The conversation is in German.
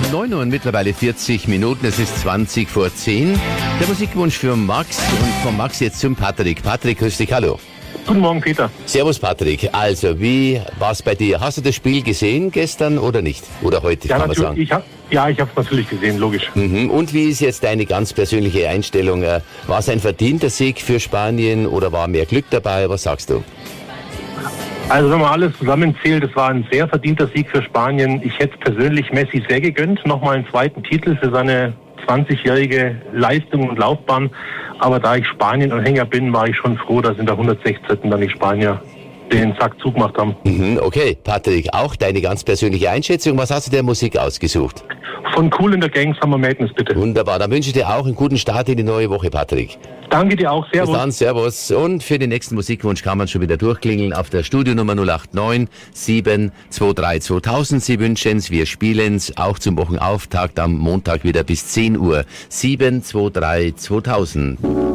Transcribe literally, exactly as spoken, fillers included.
neun Uhr und mittlerweile vierzig Minuten. Es ist zwanzig vor zehn. Der Musikwunsch für Max und von Max jetzt zum Patrick. Patrick, grüß dich, hallo. Guten Morgen, Peter. Servus, Patrick. Also, wie war es bei dir? Hast du das Spiel gesehen gestern oder nicht? Oder heute, ja, kann man sagen? Ich hab, ja, ich habe es natürlich gesehen, logisch. Mhm. Und wie ist jetzt deine ganz persönliche Einstellung? War es ein verdienter Sieg für Spanien oder war mehr Glück dabei? Was sagst du? Also wenn man alles zusammenzählt, es war ein sehr verdienter Sieg für Spanien. Ich hätte persönlich Messi sehr gegönnt, nochmal einen zweiten Titel für seine zwanzigjährige Leistung und Laufbahn. Aber da ich Spanien-Anhänger bin, war ich schon froh, dass in der hundertsechzehnten dann die Spanier den Sack zugemacht haben. Mhm, okay, Patrick, auch deine ganz persönliche Einschätzung. Was hast du der Musik ausgesucht? Von Kool and the Gang, Summer Madness, bitte. Wunderbar, dann wünsche ich dir auch einen guten Start in die neue Woche, Patrick. Danke dir auch, servus. Bis dann, servus. Und für den nächsten Musikwunsch kann man schon wieder durchklingeln auf der Studionummer null acht neun sieben zwei drei zweitausend. Sie wünschen's, wir spielen's auch zum Wochenauftakt am Montag wieder bis zehn Uhr. sieben zwei drei zweitausend.